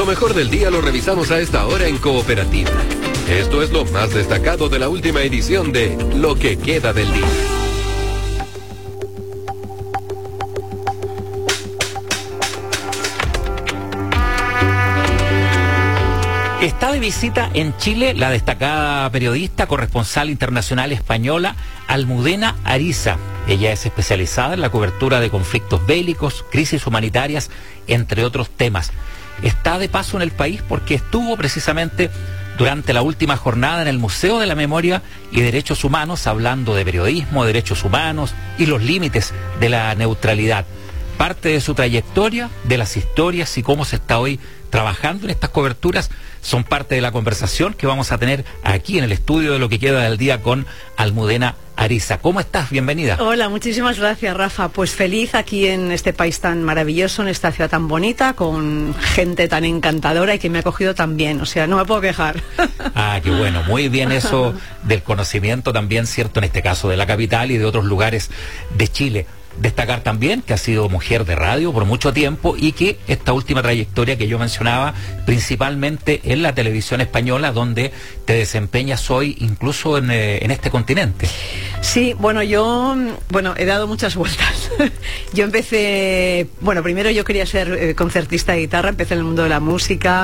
mejor del día lo revisamos a esta hora en Cooperativa. Esto es lo más destacado de la última edición de Lo que queda del día. Está de visita en Chile la destacada periodista, corresponsal internacional española, Almudena Ariza. Ella es especializada en la cobertura de conflictos bélicos, crisis humanitarias, entre otros temas. Está de paso en el país porque estuvo precisamente durante la última jornada en el Museo de la Memoria y Derechos Humanos hablando de periodismo, derechos humanos y los límites de la neutralidad. Parte de su trayectoria, de las historias y cómo se está hoy trabajando en estas coberturas son parte de la conversación que vamos a tener aquí en el estudio de Lo que queda del día con Almudena Ariza. ¿Cómo estás? Bienvenida. Hola, muchísimas gracias, Rafa. Pues feliz aquí en este país tan maravilloso, en esta ciudad tan bonita, con gente tan encantadora y que me ha acogido tan bien. O sea, no me puedo quejar. Ah, qué bueno. Muy bien eso del conocimiento también, cierto, en este caso de la capital y de otros lugares de Chile. Destacar también que has sido mujer de radio por mucho tiempo y que esta última trayectoria que yo mencionaba, principalmente en la televisión española, donde te desempeñas hoy incluso en este continente. Sí, bueno, he dado muchas vueltas. Yo empecé, primero yo quería ser concertista de guitarra, empecé en el mundo de la música,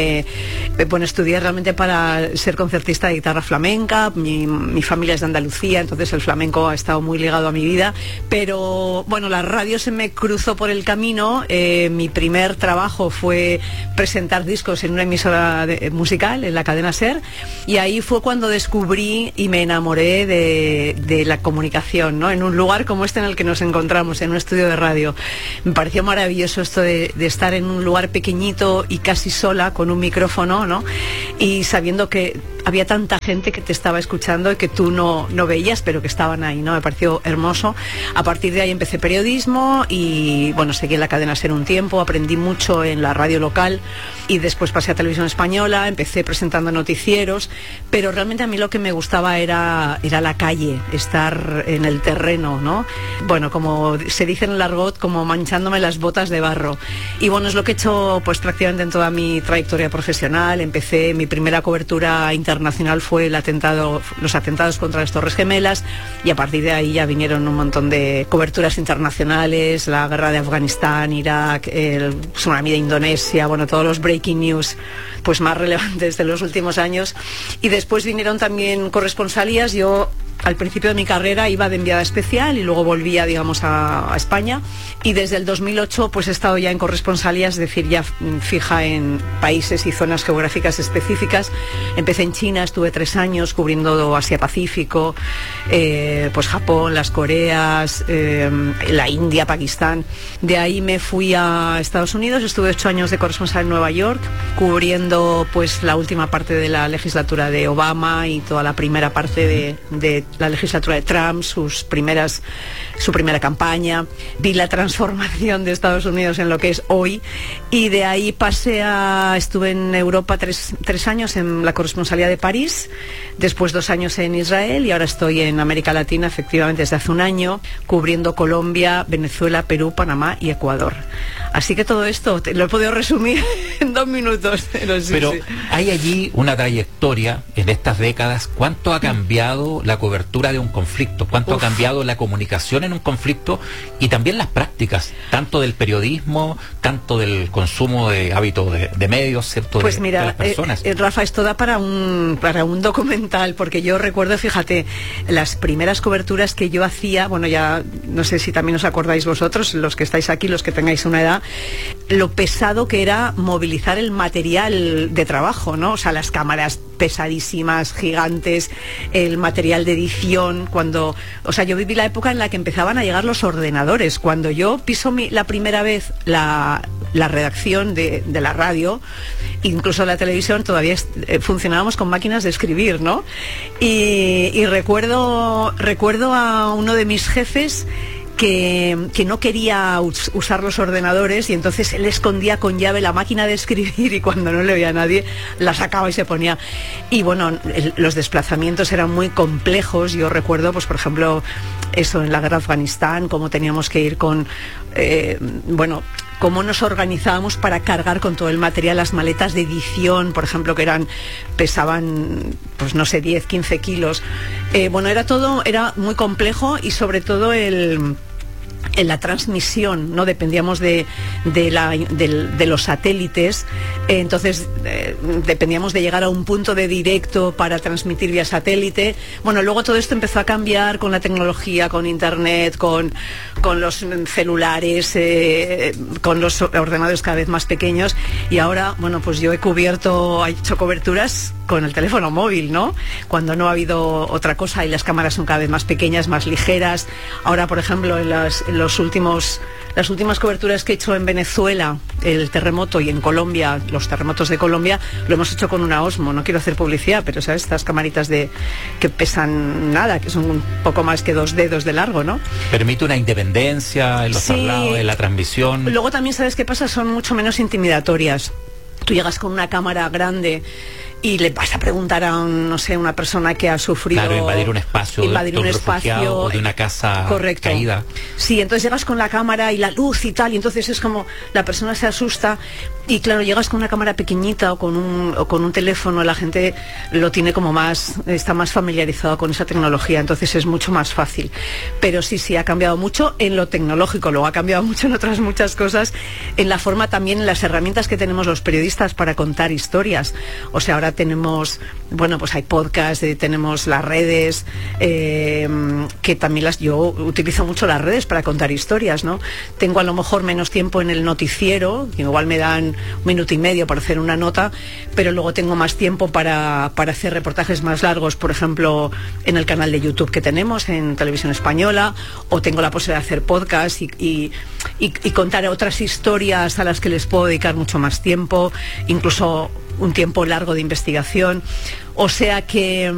estudié realmente para ser concertista de guitarra flamenca, mi familia es de Andalucía, entonces el flamenco ha estado muy ligado a mi vida, pero la radio se me cruzó por el camino. Mi primer trabajo fue presentar discos en una emisora musical, en la cadena SER, y ahí fue cuando descubrí y me enamoré de la comunicación, ¿no? En un lugar como este en el que nos encontramos, en un estudio de radio. Me pareció maravilloso esto de estar en un lugar pequeñito y casi sola, con un micrófono, ¿no? Y sabiendo que había tanta gente que te estaba escuchando y que tú no veías, pero que estaban ahí, ¿no? Me pareció hermoso. A partir de ahí empecé periodismo y, seguí en la cadena SER un tiempo, aprendí mucho en la radio local y después pasé a Televisión Española, empecé presentando noticieros, pero realmente a mí lo que me gustaba era la calle, estar en el terreno, ¿no? Bueno, como se dice en el argot, como manchándome las botas de barro. Y es lo que he hecho pues prácticamente en toda mi trayectoria profesional. Mi primera cobertura internacional fue los atentados contra las Torres Gemelas, y a partir de ahí ya vinieron un montón de coberturas internacionales, la guerra de Afganistán, Irak, el tsunami de Indonesia, todos los breaking news pues más relevantes de los últimos años. Y después vinieron también corresponsalías. Yo al principio de mi carrera iba de enviada especial y luego volvía, a España, y desde el 2008 pues he estado ya en corresponsalías, es decir, ya fija en países y zonas geográficas específicas. Empecé en China, estuve 3 años cubriendo Asia-Pacífico, pues Japón, las Coreas, la India, Pakistán. De ahí me fui a Estados Unidos, estuve 8 años de corresponsal en Nueva York, cubriendo pues la última parte de la legislatura de Obama y toda la primera parte de la legislatura de Trump, su primera campaña. Vi la transformación de Estados Unidos en lo que es hoy, y de ahí estuve en Europa 3 años en la corresponsalía de París, después 2 años en Israel, y ahora estoy en América Latina, efectivamente desde hace un año, cubriendo Colombia, Venezuela, Perú, Panamá y Ecuador. Así que todo esto lo he podido resumir en 2 minutos. Pero hay allí una trayectoria en estas décadas. ¿Cuánto ha cambiado la cobertura de un conflicto? ¿Cuánto ha cambiado la comunicación en un conflicto? Y también las prácticas, tanto del periodismo, tanto del consumo de hábitos de medios, ¿cierto? Pues mira, de las personas. Rafa, esto da para un documental, porque yo recuerdo, fíjate, las primeras coberturas que yo hacía, ya no sé si también os acordáis vosotros, los que estáis aquí, los que tengáis una edad, lo pesado que era movilizar el material de trabajo, ¿no? O sea, las cámaras pesadísimas, gigantes, el material de edición, yo viví la época en la que empezaban a llegar los ordenadores. Cuando yo piso la primera vez la redacción de la radio, incluso la televisión, todavía funcionábamos con máquinas de escribir, ¿no? Y recuerdo a uno de mis jefes que no quería usar los ordenadores, y entonces él escondía con llave la máquina de escribir, y cuando no le veía a nadie la sacaba y se ponía. Y los desplazamientos eran muy complejos. Yo recuerdo, pues por ejemplo, eso en la guerra de Afganistán, cómo teníamos que ir con cómo nos organizábamos para cargar con todo el material, las maletas de edición, por ejemplo, que pesaban, pues no sé, 10, 15 kilos. Bueno, era muy complejo, y sobre todo en la transmisión, ¿no? Dependíamos de los satélites, entonces dependíamos de llegar a un punto de directo para transmitir vía satélite. Bueno, luego todo esto empezó a cambiar con la tecnología, con internet, con los celulares, con los ordenadores cada vez más pequeños, y ahora, bueno, pues yo he hecho coberturas con el teléfono móvil, ¿no? Cuando no ha habido otra cosa, y las cámaras son cada vez más pequeñas, más ligeras. Ahora, por ejemplo, las últimas coberturas que he hecho en Venezuela, el terremoto, y en Colombia, los terremotos de Colombia, lo hemos hecho con una Osmo. No quiero hacer publicidad, pero ¿sabes? Estas camaritas que pesan nada, que son un poco más que 2 dedos de largo, ¿no? Permite una independencia en los traslados, en la transmisión. Luego también, ¿sabes qué pasa? Son mucho menos intimidatorias. Tú llegas con una cámara grande y le vas a preguntar a una persona que ha sufrido... Claro, invadir un espacio o de una casa caída. Sí, entonces llegas con la cámara y la luz y tal, y entonces es como la persona se asusta, y claro, llegas con una cámara pequeñita o con un teléfono, la gente lo tiene como está más familiarizado con esa tecnología, entonces es mucho más fácil. Pero sí, ha cambiado mucho en lo tecnológico, luego ha cambiado mucho en otras muchas cosas, en la forma también, en las herramientas que tenemos los periodistas para contar historias. O sea, ahora tenemos, bueno, pues hay podcasts, tenemos las redes, que también yo utilizo mucho las redes para contar historias, ¿no? Tengo a lo mejor menos tiempo en el noticiero, que igual me dan 1 minuto y medio para hacer una nota, pero luego tengo más tiempo para hacer reportajes más largos, por ejemplo, en el canal de YouTube que tenemos, en Televisión Española, o tengo la posibilidad de hacer podcasts y contar otras historias a las que les puedo dedicar mucho más tiempo, incluso un tiempo largo de investigación. O sea que